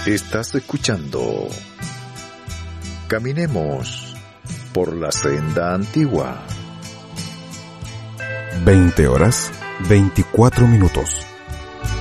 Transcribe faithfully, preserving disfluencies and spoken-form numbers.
Estás escuchando Caminemos por la senda antigua. veinte horas, veinticuatro minutos.